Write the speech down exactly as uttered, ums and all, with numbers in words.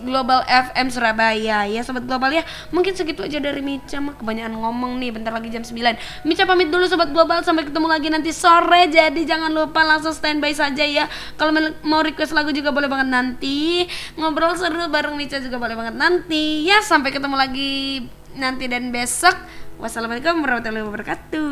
Global F M Surabaya. Ya Sobat Global ya, mungkin segitu aja dari Mica mah, kebanyakan ngomong nih, bentar lagi jam sembilan. Mica pamit dulu Sobat Global, sampai ketemu lagi nanti sore. Jadi jangan lupa langsung standby saja ya. Kalau mau request lagu juga boleh banget nanti. Ngobrol seru bareng Mica juga boleh banget nanti. Ya sampai ketemu lagi nanti dan besok. Wassalamualaikum warahmatullahi wabarakatuh.